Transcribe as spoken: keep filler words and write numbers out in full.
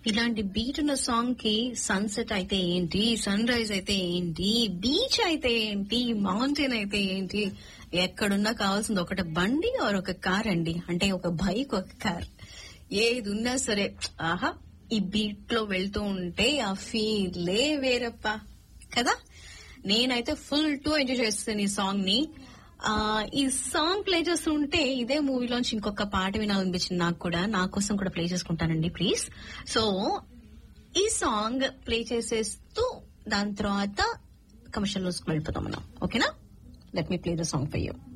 ఇలాంటి బీట్ ఉన్న సాంగ్ కి సన్సెట్ అయితే ఏంటి, సన్ రైజ్ అయితే ఏంటి, బీచ్ అయితే ఏంటి, మౌంటైన్ అయితే ఏంటి, ఎక్కడున్నా కావాల్సింది ఒకటి బండి ఆర్ ఒక కార్ అండి. అంటే ఒక బైక్, ఒక కార్, ఏది ఉన్నా సరే ఆహా ఈ బీట్ లో వెళ్తూ ఉంటే ఆ ఫీలే వేరప్ప కదా. నేనైతే ఫుల్ టు ఎంజాయ్ చేస్తాను ఈ సాంగ్ ని. ఆ ఈ సాంగ్ ప్లే చేస్తుంటే ఇదే మూవీలోంచి ఇంకొక పాట వినాలనిపించింది నాకు కూడా. నా కోసం కూడా ప్లే చేసుకుంటానండి ప్లీజ్. సో ఈ సాంగ్ ప్లే చేసేస్తూ దాని తర్వాత కమర్షియల్ న్యూస్ వెళ్ళిపోతాం మనం. ఓకేనా? Let me play the song for you.